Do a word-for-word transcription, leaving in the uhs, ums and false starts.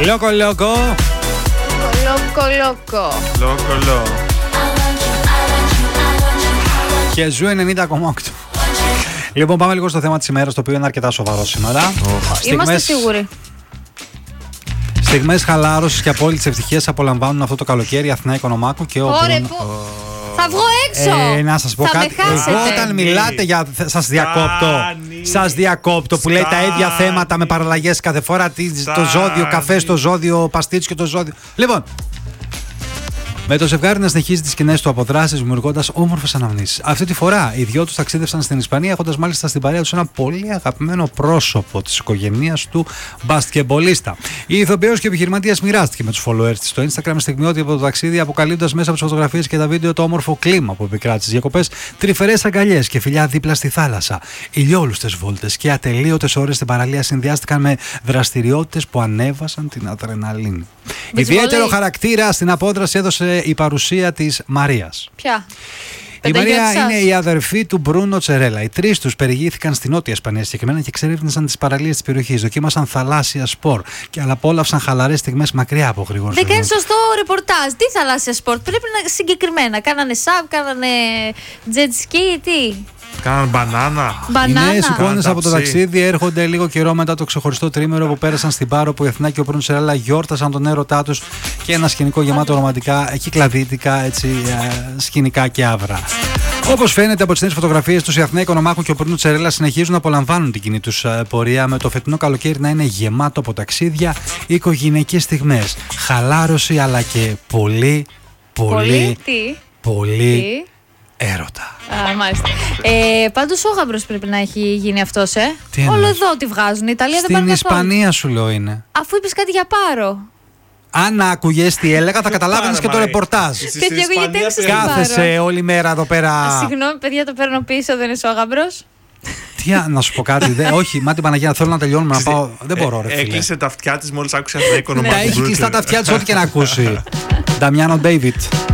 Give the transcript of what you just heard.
Λόκο, λόκο. Λόκο, λόκο. Λόκο, λόκο. Και Ζου ενενήντα κόμμα οκτώ. Λοιπόν, πάμε λίγο στο θέμα της ημέρας, το οποίο είναι αρκετά σοβαρό σήμερα. Oh. Είμαστε σίγουροι. Στιγμές χαλάρωσης και απόλυτης ευτυχίας απολαμβάνουν αυτό το καλοκαίρι η Αθηνά Οικονομάκου και ο Ωραία, Μπρούνο... που... Θα βγω έξω! Ε, να σας πω θα κάτι. Εγώ όταν μιλάτε για... Σας διακόπτω. Σας διακόπτω που λέει τα ίδια θέματα με παραλλαγές κάθε φορά. Το ζώδιο, καφέ στο ζώδιο, παστίτσιο και το ζώδιο. Λοιπόν... Με το ζευγάρι να συνεχίζει τις σκηνές του αποδράσεις, δημιουργώντας όμορφες αναμνήσεις. Αυτή τη φορά οι δυο τους ταξίδευσαν στην Ισπανία, έχοντας μάλιστα στην παρέα τους ένα πολύ αγαπημένο πρόσωπο της οικογένειας του μπασκεμπολίστα. Η ηθοποιός και επιχειρηματίας μοιράστηκε με τους followers της στο Instagram στιγμιότυπα από το ταξίδι, αποκαλύπτοντας μέσα από τις φωτογραφίες και τα βίντεο το όμορφο κλίμα που επικράτησε στις διακοπές, τρυφερές αγκαλιές και φιλιά δίπλα στη θάλασσα. Ηλιόλουστες βόλτες και ατελείωτες ώρες στην παραλία συνδυάστηκαν με δραστηριότητες που ανέβασαν την αδρεναλίνη. Ιδιαίτερο χαρακτήρα στην απόδραση έδωσε η παρουσία της Μαρίας. Ποια? Η Μαρία είναι η αδερφή του Μπρούνο Τσερέλα. Οι τρεις τους περιηγήθηκαν στη Νότια Ισπανία συγκεκριμένα και εξερεύνησαν τις παραλίες της περιοχής. Δοκίμασαν θαλάσσια σπορ και απόλαυσαν χαλαρές στιγμές μακριά από γρήγορους. Δεν κάνει σωστό ρεπορτάζ. Τι θαλάσσια σπορ? Πρέπει να συγκεκριμένα. Κάνανε σαβ, κάνανε jet ski, τι. Κάναν μπανάνα. Οι νέες εικόνες από το ταξίδι έρχονται λίγο καιρό μετά το ξεχωριστό τρίμηνο που πέρασαν στην Πάρο, που η Αθηνά και ο Μπρούνο Τσερέλα γιόρτασαν τον έρωτά τους και ένα σκηνικό γεμάτο ρομαντικά, κυκλαδίτικα, έτσι, σκηνικά και άβρα. Όπως φαίνεται από τις νέες φωτογραφίες τους, η Αθηνά Οικονομάκου και ο Μπρούνο Τσερέλα συνεχίζουν να απολαμβάνουν την κοινή τους πορεία, με το φετινό καλοκαίρι να είναι γεμάτο από ταξίδια, οικογενειακές στιγμές, χαλάρωση αλλά και πολύ, πολύ, πολύ, τι? πολύ έρωτα. Α, μάλιστα. Ε, πάντως ο γαμπρός πρέπει να έχει γίνει αυτός, ε. Τι όλο εδώ τη βγάζουν. Η Ιταλία στην δεν πάει Ισπανία καθόλου. Σου λέω είναι. Αφού είπες κάτι για Πάρο. Αν άκουγες τι έλεγα, θα καταλάβαινες και το ρεπορτάζ. Παιδιά, γιατί έξω στην Πάρο. Κάθεσαι όλη μέρα εδώ πέρα. Α, συγγνώμη, παιδιά, το παίρνω πίσω, δεν είσαι ο γαμπρός. Τι να σου πω κάτι. Δε, όχι, μα την Παναγία, θέλω να τελειώνουμε να πάω. Δεν μπορώ, ρε φίλε. Έκλεισε τα αυτιά της μόλις άκουσε Αθηνά Οικονομάκου. Τα έχει κλειστά τα αυτιά της, ό,τι και να ακούσει. Νταμιάνο Ντέιβιτ.